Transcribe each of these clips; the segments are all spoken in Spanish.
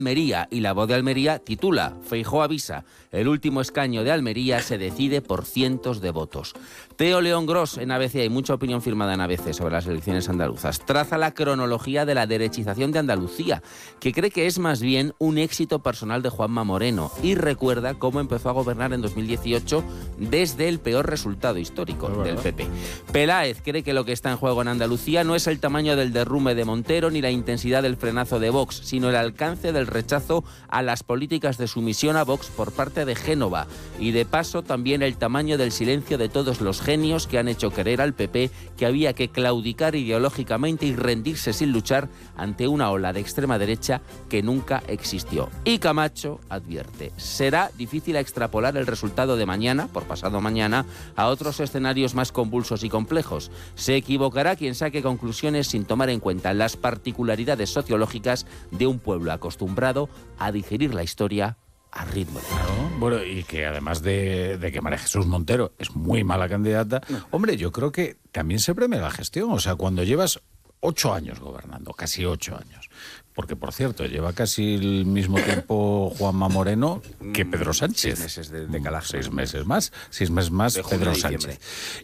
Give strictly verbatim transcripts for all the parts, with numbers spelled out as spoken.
Almería, y La Voz de Almería titula: Feijóo avisa, el último escaño de Almería se decide por cientos de votos. Teo León Gros en A B C, hay mucha opinión firmada en A B C sobre las elecciones andaluzas, traza la cronología de la derechización de Andalucía, que cree que es más bien un éxito personal de Juanma Moreno, y recuerda cómo empezó a gobernar en dos mil dieciocho desde el peor resultado histórico del P P. Peláez cree que lo que está en juego en Andalucía no es el tamaño del derrumbe de Montero ni la intensidad del frenazo de Vox, sino el alcance del rechazo a las políticas de sumisión a Vox por parte de Génova, y de paso también el tamaño del silencio de todos los genios que han hecho creer al P P que había que claudicar ideológicamente y rendirse sin luchar ante una ola de extrema derecha que nunca existió. Y Camacho advierte: será difícil extrapolar el resultado de mañana, por pasado mañana, a otros escenarios más convulsos y complejos. Se equivocará quien saque conclusiones sin tomar en cuenta las particularidades sociológicas de un pueblo acostumbrado a digerir la historia a ritmo de... Claro, bueno, y que además de, de que María Jesús Montero es muy mala candidata, no. hombre, yo creo que también se premia la gestión. O sea, cuando llevas ocho años gobernando, casi ocho años, porque por cierto, lleva casi el mismo tiempo Juanma Moreno que Pedro Sánchez. Seis meses de, de calaje. Seis meses más, seis meses más de Pedro Sánchez.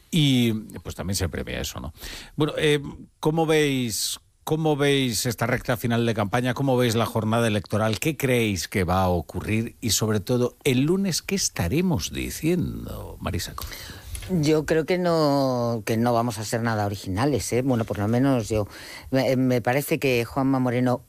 Y pues también se premia eso, ¿no? Bueno, eh, ¿cómo veis... ¿Cómo veis esta recta final de campaña? ¿Cómo veis la jornada electoral? ¿Qué creéis que va a ocurrir? Y sobre todo, el lunes, ¿qué estaremos diciendo, Marisa? Yo creo que no que no vamos a ser nada originales, ¿eh? Bueno, por lo menos yo. Me, me parece que Juanma Moreno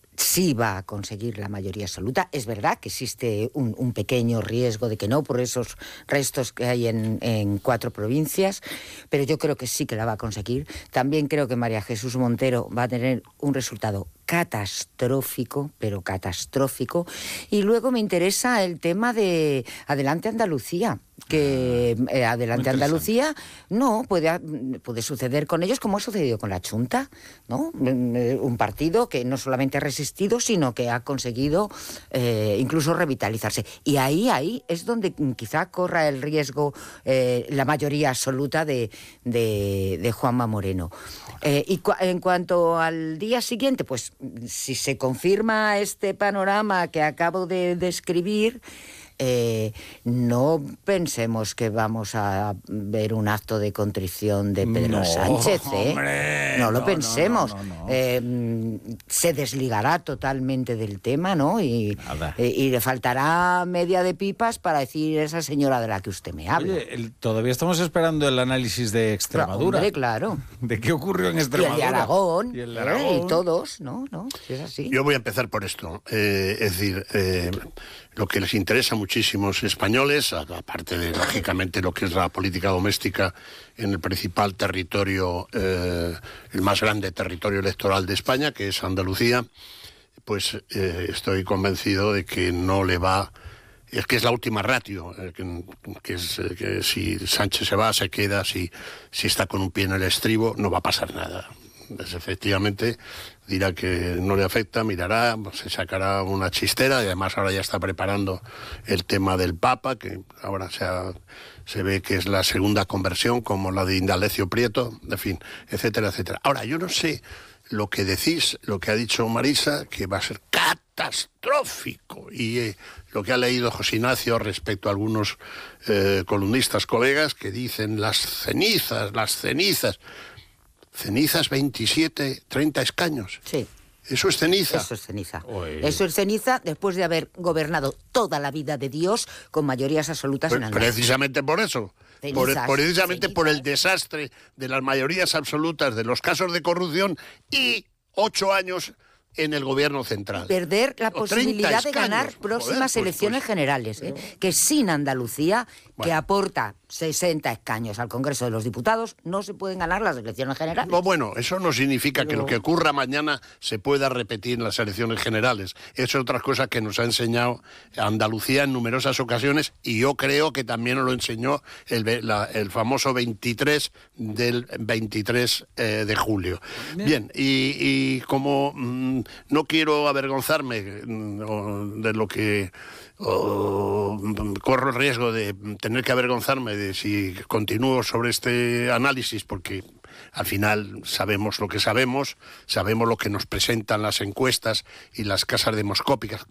sí va a conseguir la mayoría absoluta. Es verdad que existe un, un pequeño riesgo de que no, por esos restos que hay en, en cuatro provincias, pero yo creo que sí que la va a conseguir. También creo que María Jesús Montero va a tener un resultado catastrófico, pero catastrófico. Y luego me interesa el tema de Adelante Andalucía, que eh, Adelante Andalucía no puede, puede suceder con ellos como ha sucedido con la Chunta, ¿no? Un partido que no solamente ha resistido, sino que ha conseguido eh, incluso revitalizarse. Y ahí, ahí es donde quizá corra el riesgo eh, la mayoría absoluta de, de, de Juanma Moreno. Eh, y cu- en cuanto al día siguiente, pues si se confirma este panorama que acabo de describir, Eh, no pensemos que vamos a ver un acto de contrición de Pedro no, Sánchez, ¿eh? Hombre, no lo no, pensemos. No, no, no, no. Eh, se desligará totalmente del tema, ¿no? Y, eh, y le faltará media de pipas para decir esa señora de la que usted me habla. Oye, el, todavía estamos esperando el análisis de Extremadura. Hombre, claro. ¿De qué ocurrió en Extremadura? Y el de Aragón. Y, el de Aragón. Aragón. ¿Eh? Y todos, ¿no? ¿no? Si es así. Yo voy a empezar por esto. Eh, es decir, eh, lo que les interesa a muchísimos españoles, aparte de, lógicamente, lo que es la política doméstica en el principal territorio, eh, el más grande territorio electoral de España, que es Andalucía, pues eh, estoy convencido de que no le va... Es que es la última ratio, eh, que, que es eh, que si Sánchez se va, se queda, si, si está con un pie en el estribo, no va a pasar nada. Pues efectivamente dirá que no le afecta, mirará, se sacará una chistera, y además ahora ya está preparando el tema del Papa, que ahora se, ha, se ve que es la segunda conversión, como la de Indalecio Prieto, en fin, etcétera, etcétera. Ahora, yo no sé lo que decís, lo que ha dicho Marisa, que va a ser catastrófico, y eh, lo que ha leído José Ignacio respecto a algunos eh, columnistas, colegas, que dicen las cenizas, las cenizas... Cenizas, veintisiete, treinta escaños. Sí. ¿Eso es ceniza? Eso es ceniza. Oye. Eso es ceniza después de haber gobernado toda la vida de Dios con mayorías absolutas Pues en Andalucía. precisamente por eso. Por, Cenizas, precisamente cenizas. por el desastre de las mayorías absolutas de los casos de corrupción y ocho años en el gobierno central. Perder la O posibilidad treinta de escaños. ganar Joder, próximas pues, elecciones pues, generales, ¿eh? Que sin Andalucía, Bueno. que aporta sesenta escaños al Congreso de los Diputados, no se pueden ganar las elecciones generales. No, bueno, eso no significa Pero... que lo que ocurra mañana se pueda repetir en las elecciones generales. Eso es otra cosa que nos ha enseñado Andalucía en numerosas ocasiones, y yo creo que también nos lo enseñó el, la, el famoso veintitrés del veintitrés eh, de julio. Bien, Bien y, y como mmm, no quiero avergonzarme mmm, de lo que... O, corro el riesgo de tener que avergonzarme de si continúo sobre este análisis, porque al final sabemos lo que sabemos, sabemos lo que nos presentan las encuestas y las casas demoscópicas,